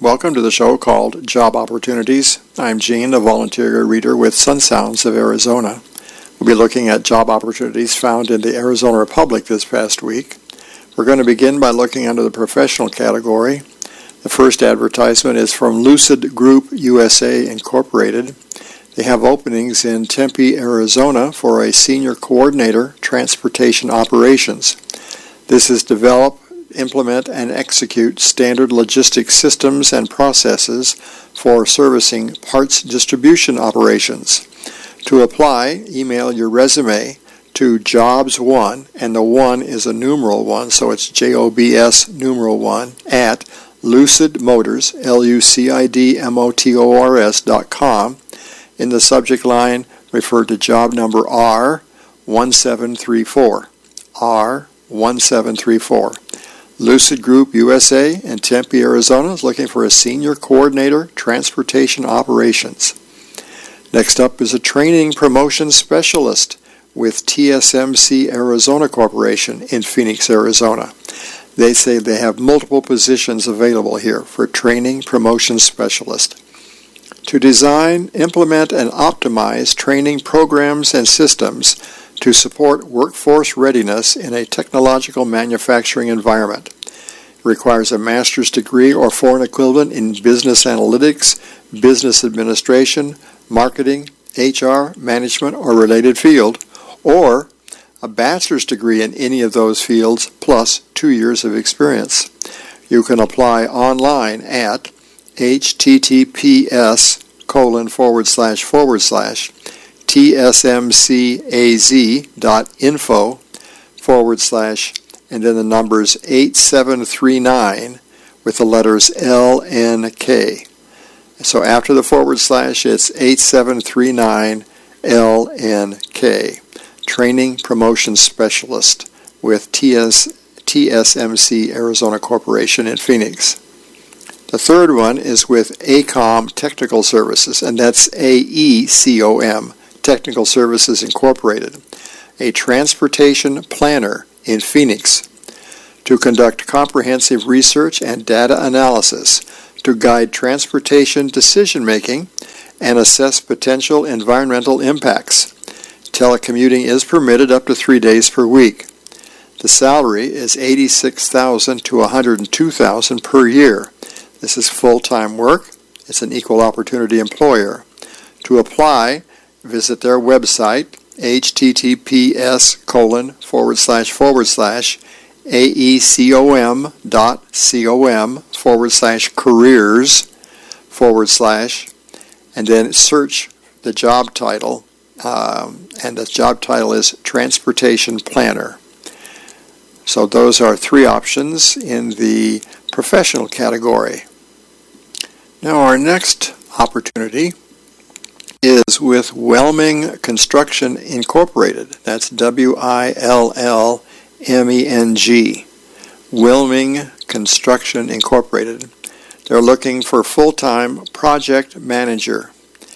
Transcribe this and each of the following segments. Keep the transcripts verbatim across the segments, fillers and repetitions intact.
welcome to the show called Job Opportunities. I'm Gene, a volunteer reader with Sun Sounds of Arizona. We'll be looking at job opportunities found in the Arizona Republic this past week. We're going to begin by looking under the professional category. The first advertisement is from Lucid Group U S A Incorporated. They have openings in Tempe, Arizona for a senior coordinator, transportation operations. This is develop, implement, and execute standard logistics systems and processes for servicing parts distribution operations. To apply, email your resume to jobs one, and the one is a numeral one, so it's J O B S numeral one, at Lucid Motors, L U C I D M O T O R S dot com. In the subject line, refer to job number R one seven three four. R one seven three four. Lucid Group U S A in Tempe, Arizona is looking for a senior coordinator, transportation operations. Next up is a training promotion specialist with T S M C Arizona Corporation in Phoenix, Arizona. They say they have multiple positions available here for training promotion specialist. To design, implement, and optimize training programs and systems to support workforce readiness in a technological manufacturing environment. It requires a master's degree or foreign equivalent in business analytics, business administration, marketing, H R, management, or related field, or a bachelor's degree in any of those fields plus two years of experience. You can apply online at https colon forward slash forward slash tsmcaz.info forward slash and then the numbers eight seven three nine with the letters L N K. So after the forward slash, it's eight seven three nine L N K. Training Promotion Specialist with T S, T S M C Arizona Corporation in Phoenix. The third one is with AECOM Technical Services, and that's A E C O M, Technical Services Incorporated, a transportation planner in Phoenix, to conduct comprehensive research and data analysis to guide transportation decision-making and assess potential environmental impacts. Telecommuting is permitted up to three days per week. The salary is eighty-six thousand dollars to one hundred two thousand dollars per year. This is full-time work. It's an equal opportunity employer. To apply, visit their website, https colon forward slash forward slash aecom dot com forward slash careers forward slash, and then search the job title, um, and the job title is Transportation Planner. So those are three options in the professional category. Now our next opportunity is with Wellming Construction Incorporated. That's W I L L M E N G. Wellming Construction Incorporated. They're looking for full-time project manager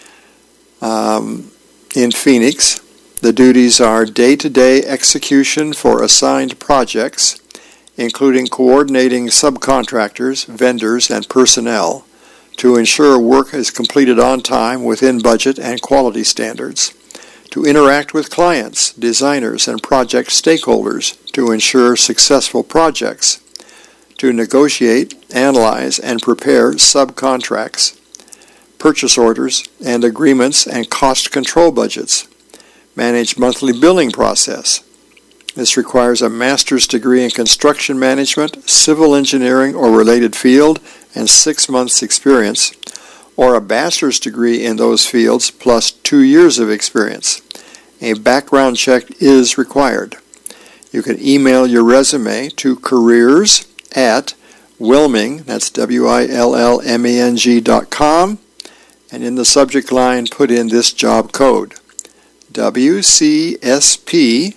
um, in Phoenix. The duties are day-to-day execution for assigned projects, including coordinating subcontractors, vendors, and personnel to ensure work is completed on time within budget and quality standards, to interact with clients, designers, and project stakeholders to ensure successful projects, to negotiate, analyze, and prepare subcontracts, purchase orders, and agreements and cost control budgets, manage monthly billing process. This requires a master's degree in construction management, civil engineering, or related field, and six months experience, or a bachelor's degree in those fields plus two years of experience. A background check is required. You can email your resume to careers at Wellming, that's W I L L M E N G dot com, and in the subject line put in this job code, W C S P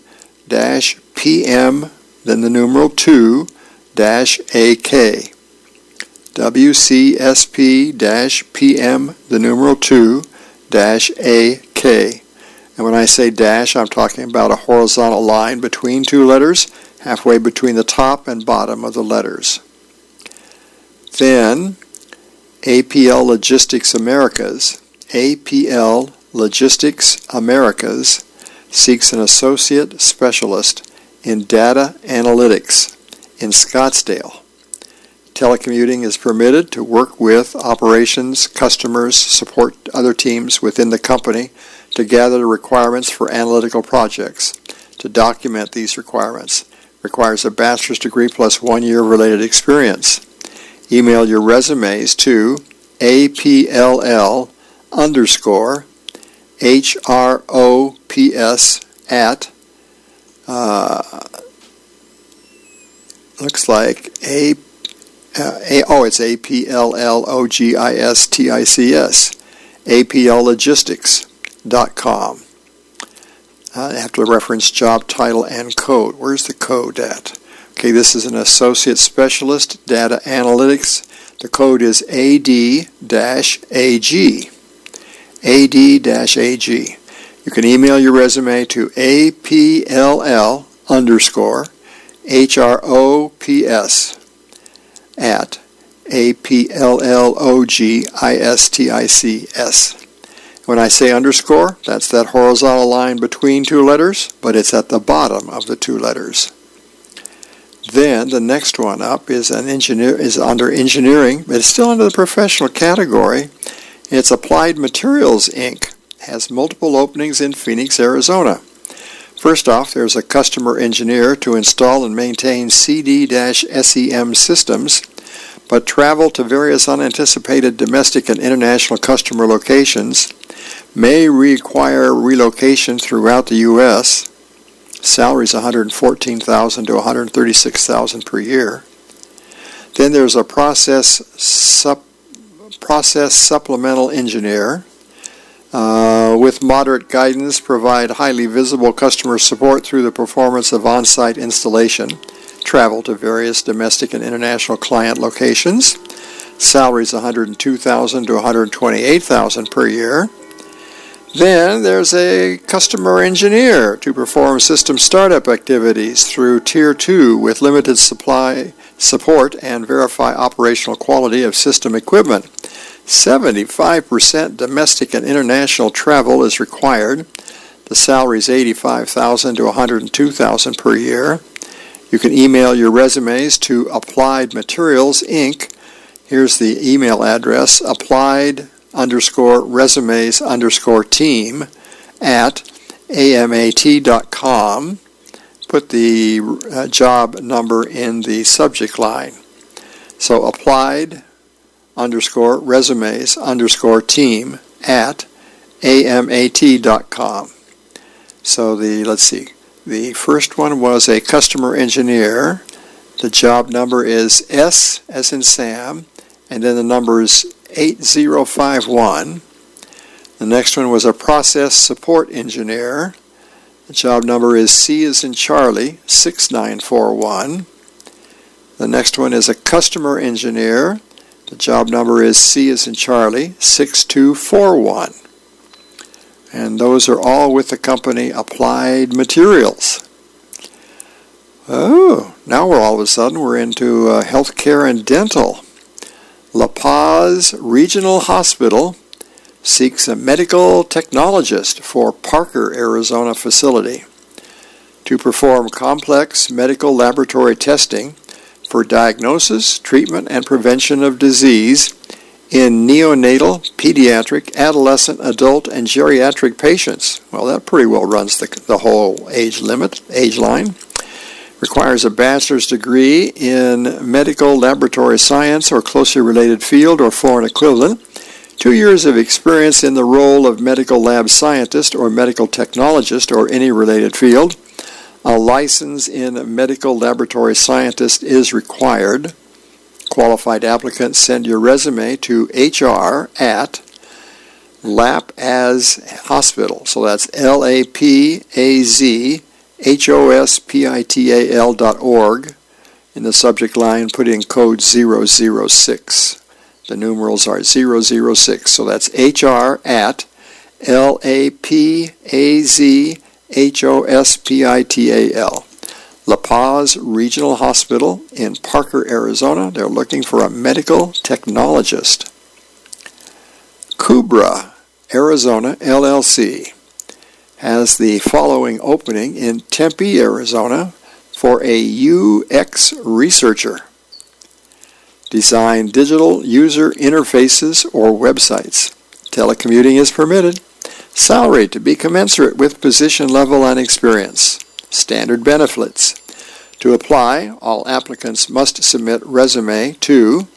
P M, then the numeral two, dash A K. W C S P P M, the numeral two, dash A K. And when I say dash, I'm talking about a horizontal line between two letters, halfway between the top and bottom of the letters. Then A P L Logistics Americas. A P L Logistics Americas seeks an associate specialist in data analytics in Scottsdale. Telecommuting is permitted to work with operations, customers, support other teams within the company to gather the requirements for analytical projects. To document these requirements requires a bachelor's degree plus one year related experience. Email your resumes to A P L L underscore H R O P S at uh, looks like a, uh, a oh it's A P L L O G I S T I C S A P L logistics dot com. Uh, I have to reference job title and code. Where's the code at? Okay, this is an associate specialist, data analytics. The code is A D A G. A D A G. You can email your resume to A P L L underscore H R O P S at A P L L O G I S T I C S. When I say underscore, that's that horizontal line between two letters, but it's at the bottom of the two letters. Then the next one up is an engineer is under engineering, but it's still under the professional category. It's Applied Materials Incorporated. Has multiple openings in Phoenix, Arizona. First off, there's a customer engineer to install and maintain C D S E M systems, but travel to various unanticipated domestic and international customer locations, may require relocation throughout the U S Salary is one hundred fourteen thousand dollars to one hundred thirty-six thousand dollars per year. Then there's a process sup, process supplemental engineer uh, with moderate guidance, provide highly visible customer support through the performance of on-site installation, travel to various domestic and international client locations. Salary is one hundred two thousand dollars to one hundred twenty-eight thousand dollars per year. Then there's a customer engineer to perform system startup activities through Tier two with limited supply support and verify operational quality of system equipment. seventy-five percent domestic and international travel is required. The salary is eighty-five thousand dollars to one hundred two thousand dollars per year. You can email your resumes to Applied Materials Incorporated. Here's the email address, applied underscore resumes underscore team at A M A T dot com. Put the uh, job number in the subject line. So applied underscore resumes underscore team at A M A T dot com. So the, let's see, the first one was a customer engineer. The job number is S as in Sam, and then the number is eight zero five one. The next one was a process support engineer. The job number is C as in Charlie, six nine four one. The next one is a customer engineer. The job number is C as in Charlie, six two four one. And those are all with the company Applied Materials. Oh, now we're all of a sudden we're into uh, healthcare and dental. La Paz Regional Hospital seeks a medical technologist for Parker, Arizona facility to perform complex medical laboratory testing for diagnosis, treatment, and prevention of disease in neonatal, pediatric, adolescent, adult, and geriatric patients. Well, that pretty well runs the, the whole age limit, age line. Requires a bachelor's degree in medical laboratory science or closely related field or foreign equivalent, two years of experience in the role of medical lab scientist or medical technologist or any related field. A license in medical laboratory scientist is required. Qualified applicants send your resume to H R at Lapaz Hospital. So that's L A P A Z H O S P I T A L dot org. In the subject line, put in code zero zero six. The numerals are zero zero six. So that's H R at L A P A Z H O S P I T A L. La Paz Regional Hospital in Parker, Arizona. They're looking for a medical technologist. Kubra, Arizona, L L C has the following opening in Tempe, Arizona for a U X researcher. Design digital user interfaces or websites. Telecommuting is permitted. Salary to be commensurate with position level and experience. Standard benefits. To apply, all applicants must submit resume to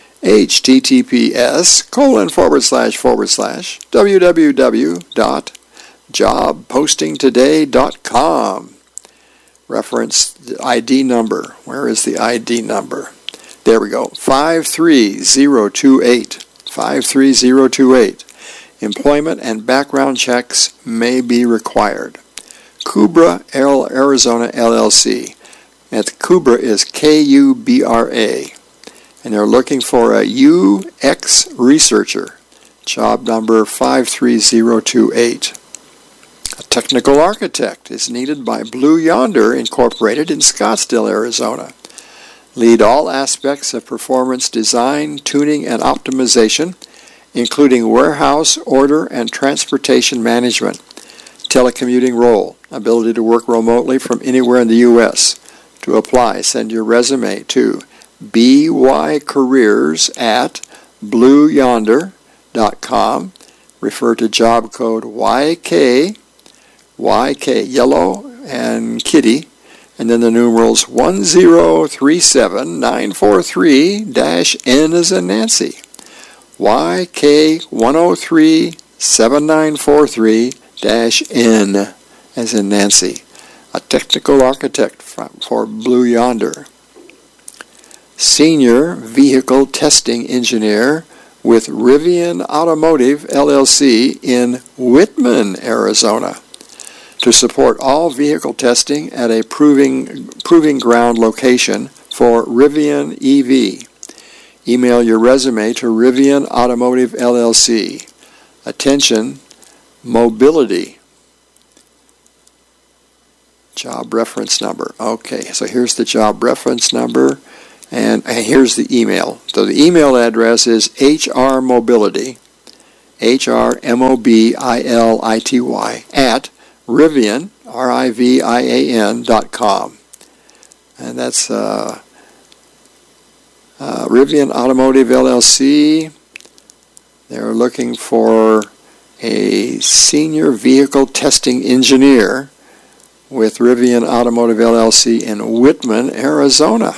https colon forward slash forward slash www dot job posting today dot com. Reference the I D number. Where is the I D number? There we go. five three zero two eight. five three zero two eight. Employment and background checks may be required. Kubra, Arizona, L L C. And Kubra is K U B R A. And they're looking for a U X researcher. Job number five three zero two eight. A technical architect is needed by Blue Yonder Incorporated in Scottsdale, Arizona. Lead all aspects of performance design, tuning, and optimization, including warehouse, order, and transportation management. Telecommuting role. Ability to work remotely from anywhere in the U S To apply, send your resume to bycareers at blue yonder dot com. Refer to job code Y K, Y K, yellow and kitty, and then the numerals one zero three seven nine four three N as in Nancy. Y K one zero three seven nine four three N as in Nancy. A technical architect for Blue Yonder. Senior Vehicle Testing Engineer with Rivian Automotive, L L C in Whitman, Arizona, to support all vehicle testing at a proving, proving ground location for Rivian E V. Email your resume to Rivian Automotive, L L C. Attention, mobility. Job reference number. Okay, so here's the job reference number, and here's the email. So the email address is H R Mobility, H R M O B I L I T Y, at Rivian, R I V I A N, dot com. And that's uh, uh, Rivian Automotive, L L C. They're looking for a senior vehicle testing engineer with Rivian Automotive, L L C in Whitman, Arizona.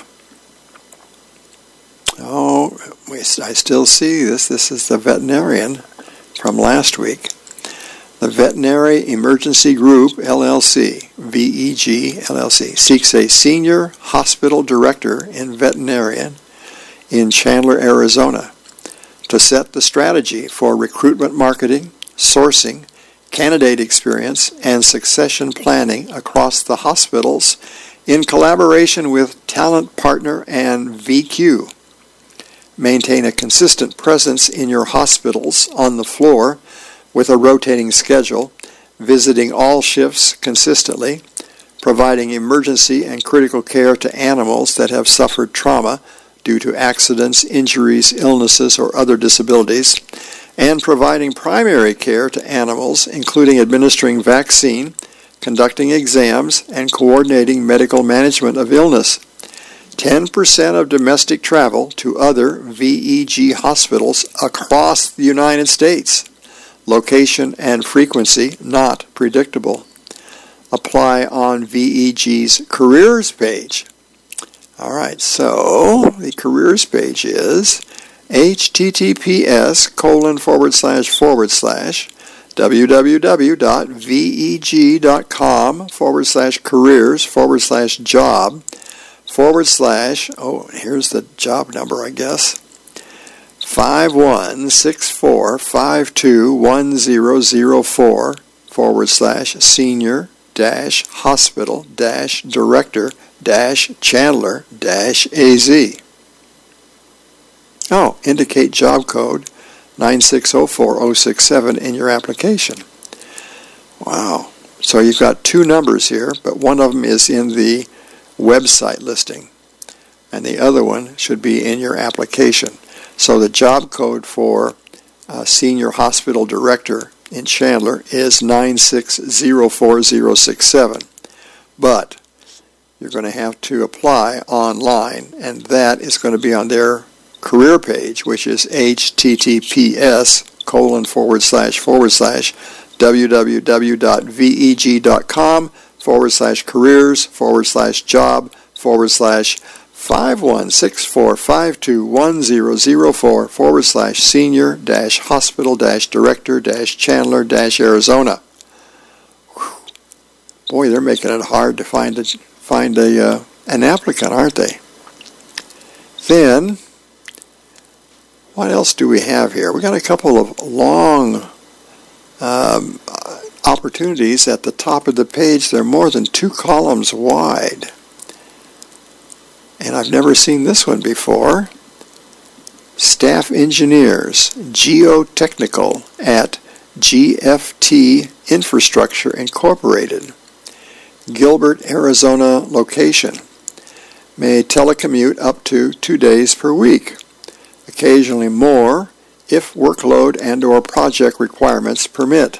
Oh, we, I still see this. This is the veterinarian from last week. The Veterinary Emergency Group, L L C, V E G, L L C, seeks a senior hospital director in veterinarian in Chandler, Arizona, to set the strategy for recruitment marketing, sourcing, candidate experience, and succession planning across the hospitals in collaboration with Talent Partner and V Q. Maintain a consistent presence in your hospitals on the floor with a rotating schedule, visiting all shifts consistently, providing emergency and critical care to animals that have suffered trauma due to accidents, injuries, illnesses, or other disabilities, and providing primary care to animals, including administering vaccine, conducting exams, and coordinating medical management of illness. ten percent of domestic travel to other V E G hospitals across the United States. Location and frequency not predictable. Apply on V E G's careers page. All right, so the careers page is https colon forward slash forward slash www dot veg.com forward slash careers forward slash job forward slash, oh, here's the job number, I guess, five one six four five two one zero zero four forward slash senior dash hospital dash director dash Chandler dash A Z. Oh, indicate job code nine six zero four zero six seven in your application. Wow. So you've got two numbers here, but one of them is in the website listing, and the other one should be in your application. So the job code for uh, Senior Hospital Director in Chandler is nine six zero four zero six seven. But you're going to have to apply online, and that is going to be on their career page, which is https colon forward slash forward slash www.veg.com forward slash careers forward slash job forward slash five one six four five two one zero zero four forward slash senior dash hospital dash director dash Chandler dash Arizona. Whew. Boy, they're making it hard to find a find a uh, an applicant, aren't they? Then, what else do we have here? We got a couple of long um, opportunities at the top of the page. They're more than two columns wide. And I've never seen this one before. Staff engineers, geotechnical at G F T Infrastructure Incorporated. Gilbert, Arizona location. May telecommute up to two days per week. Occasionally more if workload and or project requirements permit.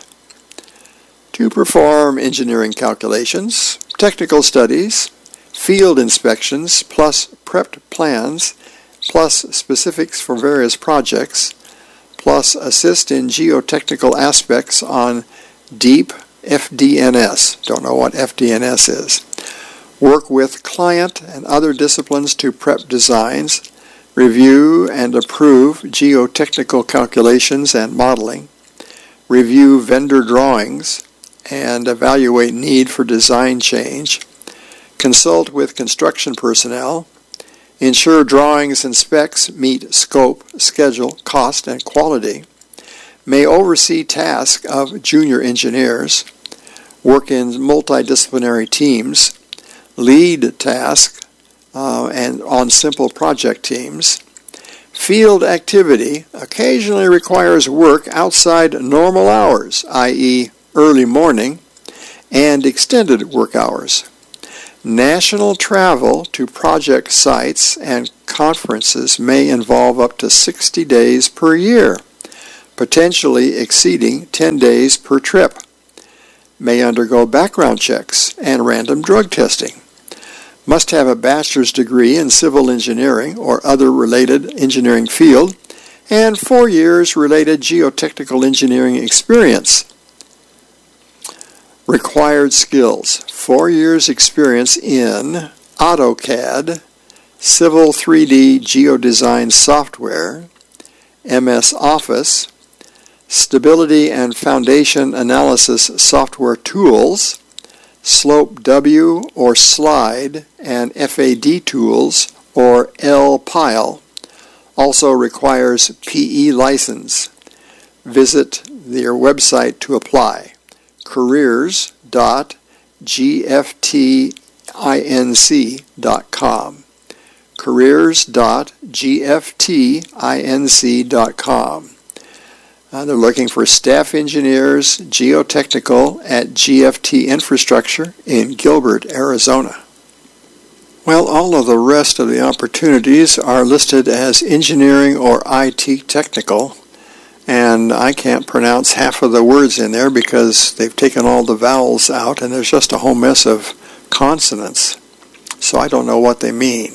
To perform engineering calculations, technical studies, field inspections, plus prepped plans, plus specifics for various projects, plus assist in geotechnical aspects on deep F D N S. Don't know what F D N S is. Work with client and other disciplines to prep designs, review and approve geotechnical calculations and modeling, review vendor drawings, and evaluate need for design change, consult with construction personnel, ensure drawings and specs meet scope, schedule, cost, and quality, may oversee tasks of junior engineers, work in multidisciplinary teams, lead tasks uh, and on simple project teams. Field activity occasionally requires work outside normal hours, that is early morning, and extended work hours. National travel to project sites and conferences may involve up to sixty days per year, potentially exceeding ten days per trip. May undergo background checks and random drug testing. Must have a bachelor's degree in civil engineering or other related engineering field, and four years related geotechnical engineering experience. Required skills: four years experience in AutoCAD, Civil three D Geodesign software, M S Office, Stability and Foundation Analysis software tools, Slope W or Slide and F A D tools or L-Pile. Also requires P E license. Visit their website to apply. careers dot G F T inc dot com. careers dot G F T inc dot com. Uh, they're looking for staff engineers, geotechnical at G F T Infrastructure in Gilbert, Arizona. Well, all of the rest of the opportunities are listed as engineering or I T technical, and I can't pronounce half of the words in there because they've taken all the vowels out and there's just a whole mess of consonants, so I don't know what they mean.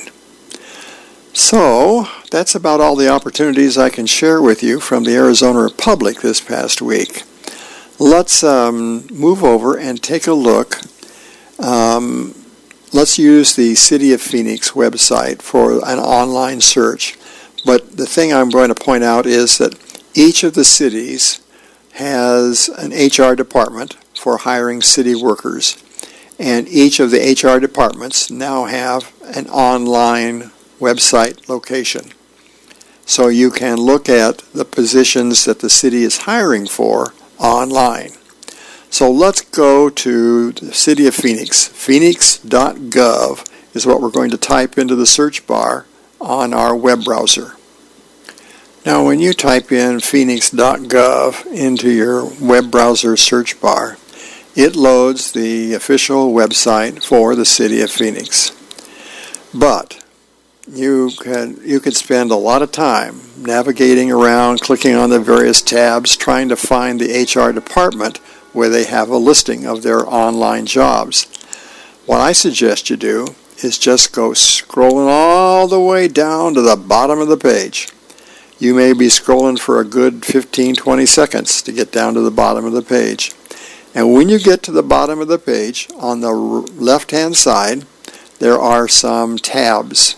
So, that's about all the opportunities I can share with you from the Arizona Republic this past week. Let's um, move over and take a look. Um, let's use the City of Phoenix website for an online search. But the thing I'm going to point out is that each of the cities has an H R department for hiring city workers, and each of the H R departments now have an online website location. So you can look at the positions that the city is hiring for online. So let's go to the City of Phoenix. phoenix dot gov is what we're going to type into the search bar on our web browser. Now when you type in phoenix dot gov into your web browser search bar, it loads the official website for the City of Phoenix. But you can you could spend a lot of time navigating around, clicking on the various tabs, trying to find the H R department where they have a listing of their online jobs. What I suggest you do is just go scrolling all the way down to the bottom of the page. You may be scrolling for a good fifteen, twenty seconds to get down to the bottom of the page. And when you get to the bottom of the page, on the left-hand side, there are some tabs.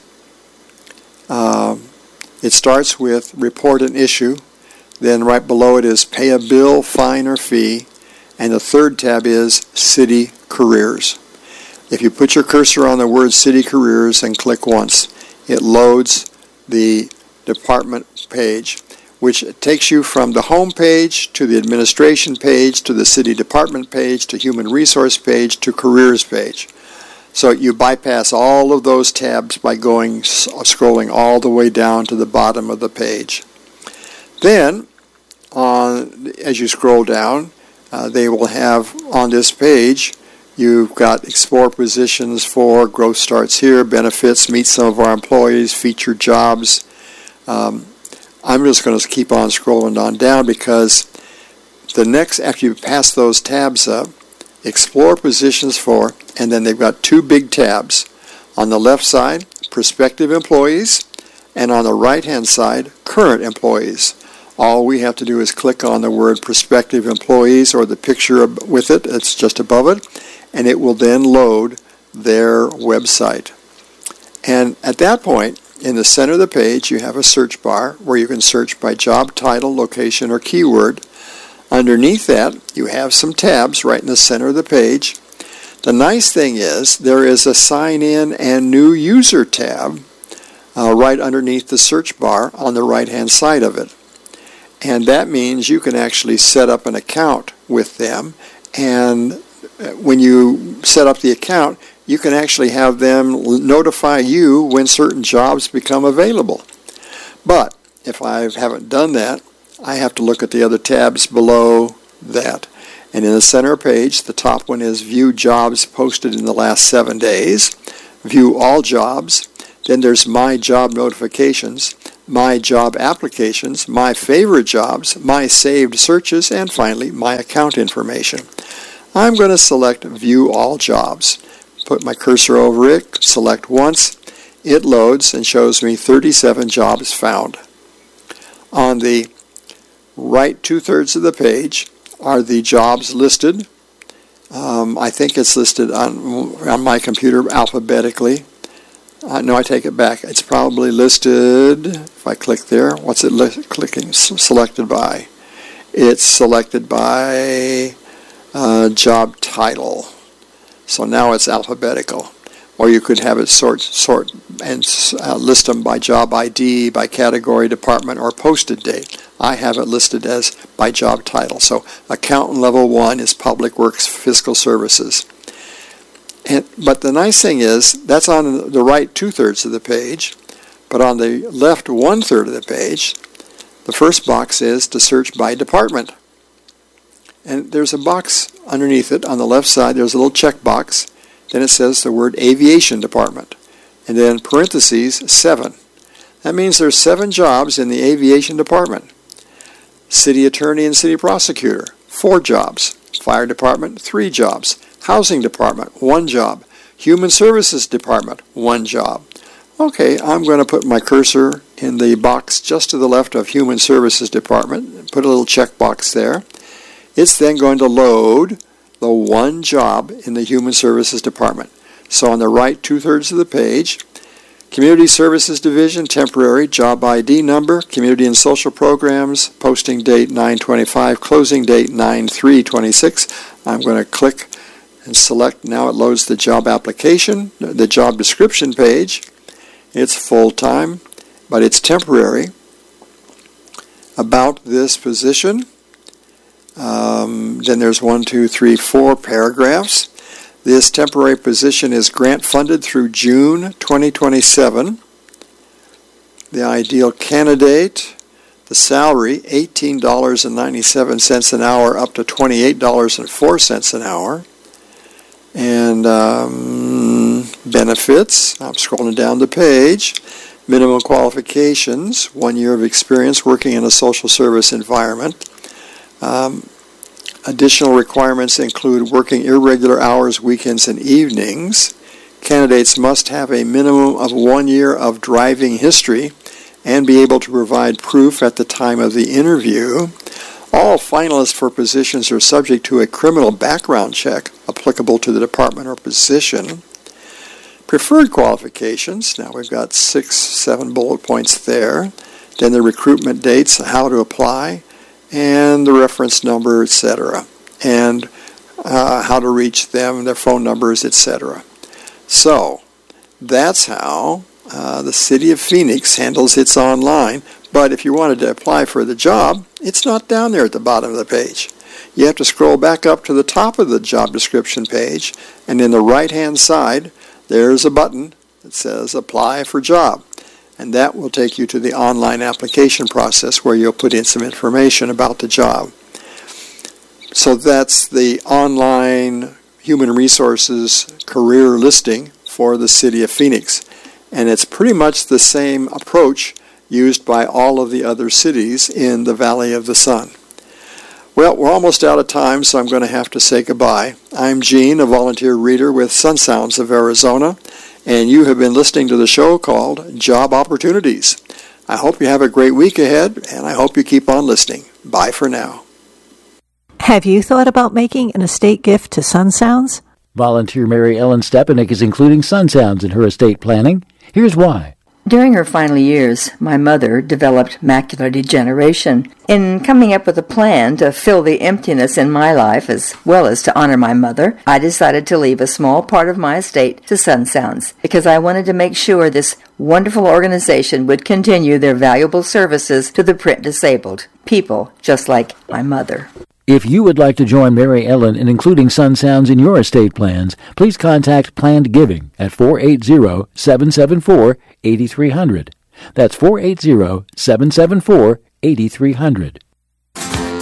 Uh, it starts with Report an Issue. Then right below it is Pay a Bill, Fine, or Fee. And the third tab is City Careers. If you put your cursor on the word City Careers and click once, it loads the department page, which takes you from the home page to the administration page to the city department page to human resource page to careers page. So you bypass all of those tabs by going scrolling all the way down to the bottom of the page. Then, on, as you scroll down, uh, they will have on this page, you've got Explore Positions for, Growth Starts Here, Benefits, Meet Some of Our Employees, Featured Jobs. Um, I'm just going to keep on scrolling on down because the next, after you pass those tabs up, Explore Positions For, and then they've got two big tabs. On the left side, Prospective Employees, and on the right-hand side, Current Employees. All we have to do is click on the word Prospective Employees or the picture with it, it's just above it, and it will then load their website. And at that point, in the center of the page, you have a search bar where you can search by job title, location, or keyword. Underneath that, you have some tabs right in the center of the page. The nice thing is there is a Sign In and New User tab uh, right underneath the search bar on the right-hand side of it. And that means you can actually set up an account with them, and when you set up the account, you can actually have them notify you when certain jobs become available. But if I haven't done that, I have to look at the other tabs below that. And in the center page, the top one is View Jobs Posted in the Last Seven Days, View All Jobs, then there's My Job Notifications, My Job Applications, My Favorite Jobs, My Saved Searches, and finally, My Account Information. I'm going to select View All Jobs. Put my cursor over it, select once, it loads and shows me thirty-seven jobs found. On the right two-thirds of the page are the jobs listed. Um, I think it's listed on, on my computer alphabetically. Uh, no, I take it back. It's probably listed, if I click there, what's it li- clicking, S- selected by? It's selected by uh, job title. So now it's alphabetical. Or you could have it sort sort and uh, list them by job I D, by category, department, or posted date. I have it listed as by job title. So accountant level one is Public Works Fiscal Services. And, but the nice thing is, that's on the right two-thirds of the page, but on the left one-third of the page, the first box is to search by department. And there's a box underneath it. On the left side, there's a little check box. Then it says the word Aviation Department. And then parentheses, seven. That means there's seven jobs in the Aviation Department. City Attorney and City Prosecutor, four jobs. Fire Department, three jobs. Housing Department, one job. Human Services Department, one job. Okay, I'm going to put my cursor in the box just to the left of Human Services Department. Put a little check box there. It's then going to load the one job in the Human Services Department. So on the right two-thirds of the page, Community Services Division, temporary, job I D number, Community and Social Programs, posting date nine twenty-five, closing date nine three twenty-six. I'm going to click and select. Now it loads the job application, the job description page. It's full-time, but it's temporary. About this position. Um, then there's one, two, three, four paragraphs. This temporary position is grant funded through June twenty twenty-seven. The ideal candidate, the salary, eighteen dollars and ninety-seven cents an hour up to twenty-eight dollars and four cents an hour. And um, benefits. I'm scrolling down the page. Minimum qualifications, one year of experience working in a social service environment. Um, additional requirements include working irregular hours, weekends, and evenings. Candidates must have a minimum of one year of driving history and be able to provide proof at the time of the interview. All finalists for positions are subject to a criminal background check applicable to the department or position. Preferred qualifications, now we've got six, seven bullet points there. Then the recruitment dates, how to apply, and the reference number, et cetera. And uh, how to reach them, their phone numbers, et cetera. So, that's how uh, the City of Phoenix handles its online. But if you wanted to apply for the job, it's not down there at the bottom of the page. You have to scroll back up to the top of the job description page, and in the right-hand side, there's a button that says Apply for Job. And that will take you to the online application process where you'll put in some information about the job. So that's the online human resources career listing for the City of Phoenix. And it's pretty much the same approach used by all of the other cities in the Valley of the Sun. Well, we're almost out of time, so I'm going to have to say goodbye. I'm Gene, a volunteer reader with Sun Sounds of Arizona, and you have been listening to the show called Job Opportunities. I hope you have a great week ahead, and I hope you keep on listening. Bye for now. Have you thought about making an estate gift to Sun Sounds? Volunteer Mary Ellen Stepanek is including Sun Sounds in her estate planning. Here's why. During her final years, my mother developed macular degeneration. In coming up with a plan to fill the emptiness in my life as well as to honor my mother, I decided to leave a small part of my estate to Sun Sounds because I wanted to make sure this wonderful organization would continue their valuable services to the print disabled, people just like my mother. If you would like to join Mary Ellen in including Sun Sounds in your estate plans, please contact Planned Giving at four eight zero, seven seven four, eight three zero zero. That's four eight zero, seven seven four, eight three zero zero.